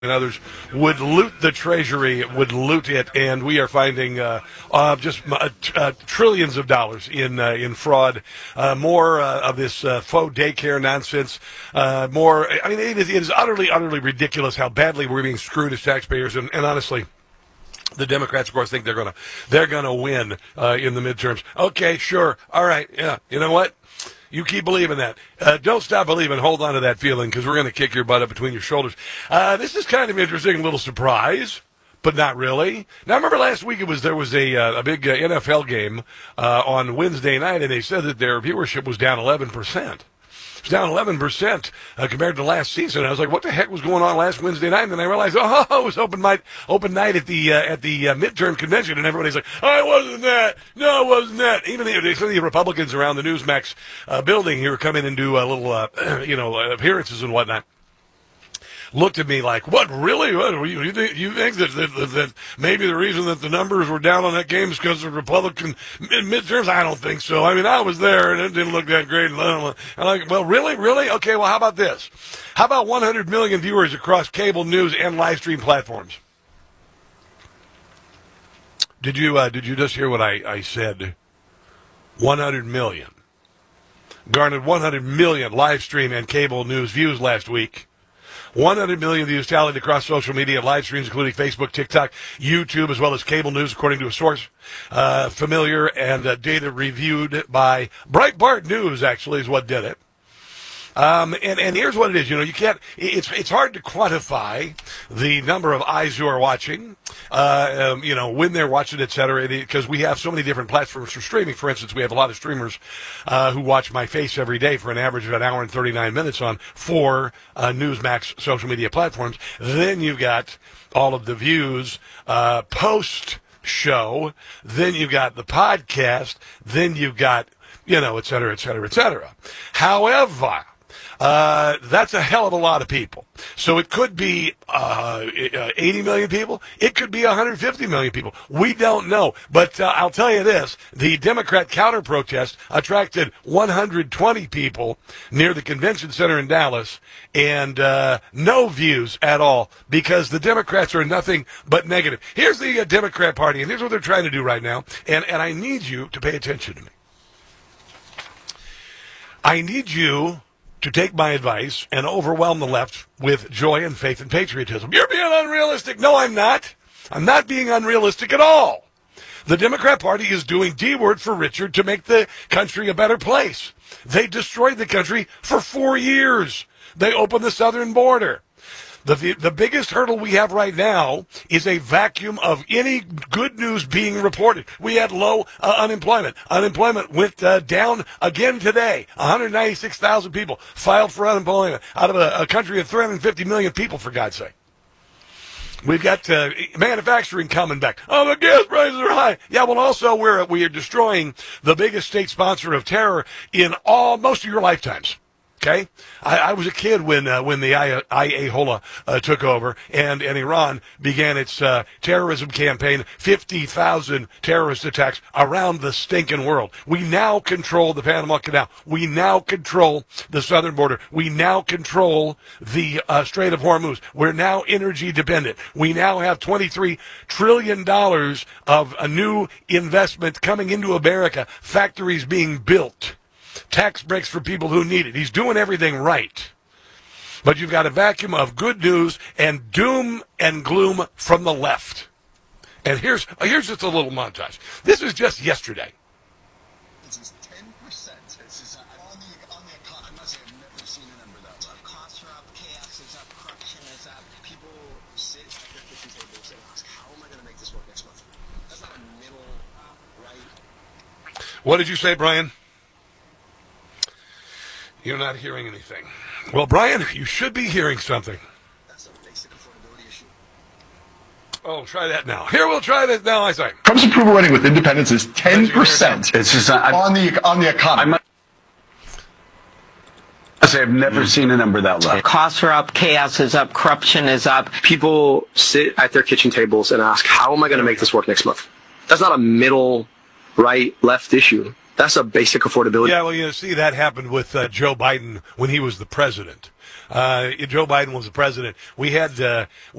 and others would loot the Treasury, would loot it, and we are finding trillions of dollars in fraud, more of this faux daycare nonsense, more. I mean, it is utterly ridiculous how badly we're being screwed as taxpayers, and honestly. The Democrats, of course, think they're gonna win in the midterms. Okay, sure, all right, yeah. You know what? You keep believing that. Don't stop believing. Hold on to that feeling, because we're going to kick your butt up between your shoulders. This is kind of interesting, a little surprise, but not really. Now, I remember last week there was a big NFL game on Wednesday night, and they said that their viewership was down 11%. It's down 11% compared to last season. I was like, what the heck was going on last Wednesday night? And then I realized, it was open night at the midterm convention, and everybody's like, oh, it wasn't that. No, it wasn't that. Even some of the Republicans around the Newsmax building here come in and do little appearances and whatnot. Looked at me like, what, really? What, you think that maybe the reason that the numbers were down on that game is because of Republican midterms? I don't think so. I mean, I was there, and it didn't look that great. I'm like, well, really? Okay, well, how about this? How about 100 million viewers across cable news and live stream platforms? Did you just hear what I said? 100 million. Garnered 100 million live stream and cable news views last week. 100 million views tallied across social media and live streams, including Facebook, TikTok, YouTube, as well as cable news, according to a source familiar and data reviewed by Breitbart News, actually, is what did it. And here's what it is. You can't, it's hard to quantify the number of eyes who are watching, when they're watching, et cetera, because we have so many different platforms for streaming. For instance, we have a lot of streamers, who watch my face every day for an average of an hour and 39 minutes on 4 Newsmax social media platforms. Then you've got all of the views, post show. Then you've got the podcast. Then you've got, et cetera, et cetera, et cetera. However, that's a hell of a lot of people. So it could be 80 million people. It could be 150 million people. We don't know. But I'll tell you this. The Democrat counter-protest attracted 120 people near the convention center in Dallas, and no views at all, because the Democrats are nothing but negative. Here's the Democrat Party, and here's what they're trying to do right now, and I need you to pay attention to me. I need you to take my advice and overwhelm the left with joy and faith and patriotism. You're being unrealistic. No, I'm not. I'm not being unrealistic at all. The Democrat Party is doing D-word for Richard to make the country a better place. They destroyed the country for 4 years. They opened the southern border. The biggest hurdle we have right now is a vacuum of any good news being reported. We had low unemployment. Unemployment went down again today. 196,000 people filed for unemployment out of a country of 350 million people, for God's sake. We've got manufacturing coming back. Oh, the gas prices are high. Yeah, well, also we are destroying the biggest state sponsor of terror in most of your lifetimes. Okay, I was a kid when the Ayatollah took over and Iran began its terrorism campaign. 50,000 terrorist attacks around the stinking world. We now control the Panama Canal. We now control the southern border. We now control the Strait of Hormuz. We're now energy dependent. We now have $23 trillion of a new investment coming into America. Factories being built. Tax breaks for people who need it. He's doing everything right. But you've got a vacuum of good news and doom and gloom from the left. And here's just a little montage. This is just yesterday. This is 10%. This is on the economy. I must say I've never seen a number that low. Costs are up, chaos is up, corruption is up. People sit at their kitchen tables and ask, how am I going to make this work next month? That's not a middle right. What did you say, Brian? You're not hearing anything. Well, Brian, you should be hearing something. That's a basic affordability issue. Oh, try that now. Here, we'll try this now. I say. Trump's approval rating with independents is 10%. It's just on the economy. I say I've never seen a number that low. Costs are up, chaos is up, corruption is up. People sit at their kitchen tables and ask, how am I going to make this work next month? That's not a middle, right, left issue. That's a basic affordability. Yeah, well, see, that happened with Joe Biden when he was the president. Joe Biden was the president, we had